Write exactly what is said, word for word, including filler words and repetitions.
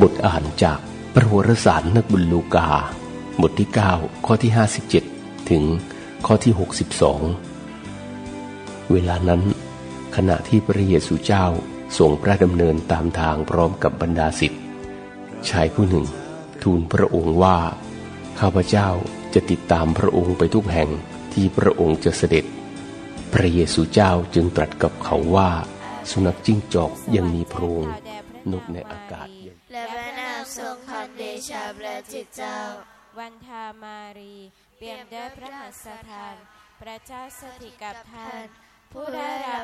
ทอ่านจากพระวรสารนักบุญลูกาบทที่เก้าข้อที่ห้าสิบเจ็ดถึงข้อที่หกสิบสองเวลานั้นขณะที่พระเยซูเจ้าทรงพระดำเนินตามทางพร้อมกับบรรดาศิษย์ชายผู้หนึ่งทูลพระองค์ว่าข้าพเจ้าจะติดตามพระองค์ไปทุกแห่งที่พระองค์จะเสด็จพระเยซูเจ้าจึงตรัสกับเขาว่าสุนัขจิ้งจอกยังมีโพรงนกในอากาศและพระนามทรงคำเดชะพระจิตเจ้าวันทามารีเปี่ยมด้วยพระหัตถ์ทานพระเจ้าสถิตกับท่านผู้ได้รับ